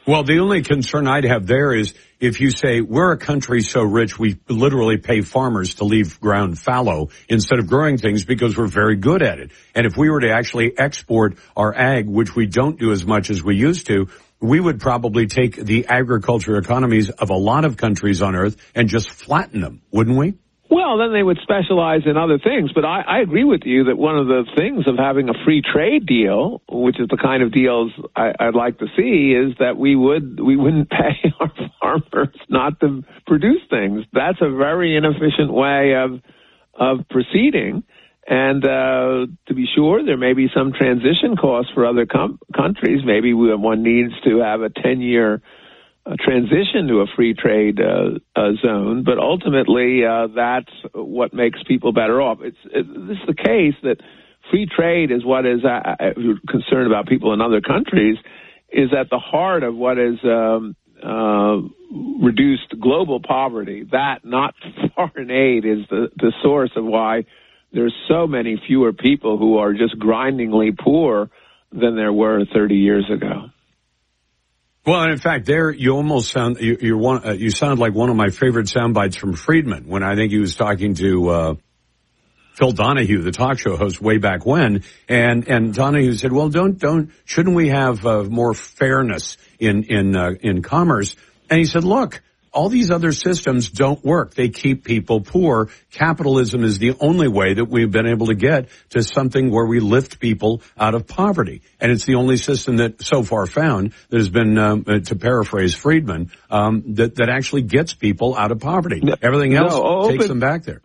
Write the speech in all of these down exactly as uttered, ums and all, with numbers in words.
Well, the only concern I'd have there is if you say we're a country so rich we literally pay farmers to leave ground fallow instead of growing things because we're very good at it. And if we were to actually export our ag, which we don't do as much as we used to, we would probably take the agriculture economies of a lot of countries on earth and just flatten them, wouldn't we? Well, then they would specialize in other things. But I, I agree with you that one of the things of having a free trade deal, which is the kind of deals I, I'd like to see, is that we would we wouldn't pay our farmers not to produce things. That's a very inefficient way of of proceeding. And uh, to be sure, there may be some transition costs for other com- countries. Maybe we, one needs to have a ten-year a transition to a free trade uh, uh, zone, but ultimately uh, that's what makes people better off. It's it, this is the case that free trade is what is uh, concerned about people in other countries is at the heart of what is um, uh, reduced global poverty. That, not foreign aid, is the, the source of why there's so many fewer people who are just grindingly poor than there were thirty years ago. Well, and in fact, there you almost sound you you're one, uh, you sound like one of my favorite sound bites from Friedman when I think he was talking to uh, Phil Donahue, the talk show host, way back when, and and Donahue said, "Well, don't don't shouldn't we have uh, more fairness in in uh, in commerce?" And he said, "Look, all these other systems don't work. They keep people poor. Capitalism is the only way that we've been able to get to something where we lift people out of poverty. And it's the only system that so far found that has been, um, to paraphrase Friedman, um, that, that actually gets people out of poverty. No, Everything else no, open, takes them back there.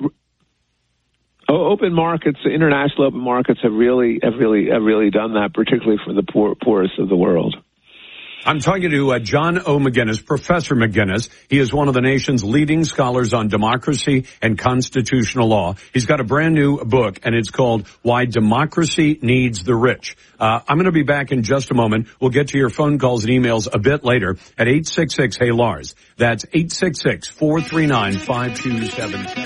Open markets, international open markets have really, have really, have really done that, particularly for the poor, poorest of the world. I'm talking to uh, John O. McGinnis, Professor McGinnis. He is one of the nation's leading scholars on democracy and constitutional law. He's got a brand new book, and it's called Why Democracy Needs the Rich. Uh, I'm going to be back in just a moment. We'll get to your phone calls and emails a bit later at eight six six, hey Lars. That's eight six six, four three nine, five two seven seven.